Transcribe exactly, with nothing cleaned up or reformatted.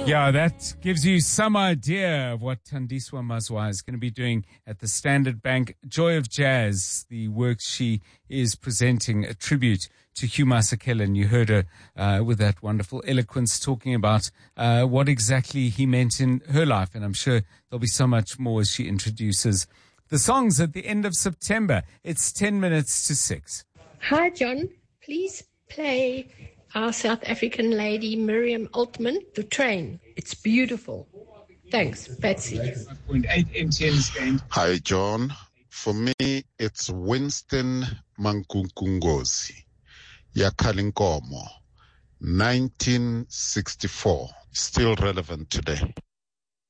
Yeah, that gives you some idea of what Thandiswa Mazwa is going to be doing at the Standard Bank Joy of Jazz, the work she is presenting, a tribute to Hugh Masekela. And you heard her uh, with that wonderful eloquence talking about uh, what exactly he meant in her life. And I'm sure there'll be so much more as she introduces the songs at the end of September. It's ten minutes to six. Hi, John. Please play our South African lady Miriam Altman, The Train. It's beautiful. Thanks, Patsy. Hi, John. For me, it's Winston Mankunkungozi, Yakalinkomo, nineteen sixty-four. Still relevant today.